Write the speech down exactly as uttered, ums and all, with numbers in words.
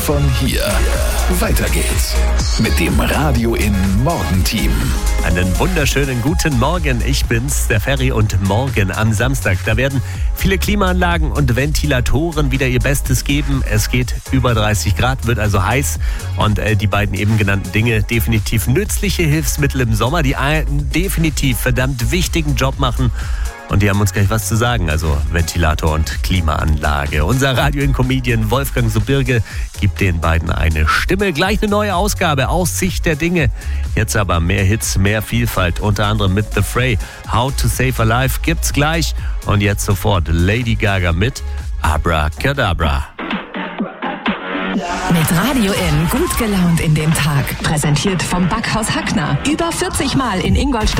Von hier. Weiter geht's mit dem Radio in Morgenteam. Einen wunderschönen guten Morgen. Ich bin's, der Ferry, und morgen am Samstag, da werden viele Klimaanlagen und Ventilatoren wieder ihr Bestes geben. Es geht über dreißig Grad, wird also heiß, und äh, die beiden eben genannten Dinge, definitiv nützliche Hilfsmittel im Sommer, die einen definitiv verdammt wichtigen Job machen. Und die haben uns gleich was zu sagen, also Ventilator und Klimaanlage. Unser Radio-In-Comedian Wolfgang Subirge gibt den beiden eine Stimme. Gleich eine neue Ausgabe aus Sicht der Dinge. Jetzt aber mehr Hits, mehr Vielfalt, unter anderem mit The Fray. How to Save a Life gibt's gleich. Und jetzt sofort Lady Gaga mit Abracadabra. Mit Radio In gut gelaunt in den Tag. Präsentiert vom Backhaus Hackner. Über vierzig Mal in Ingolstadt.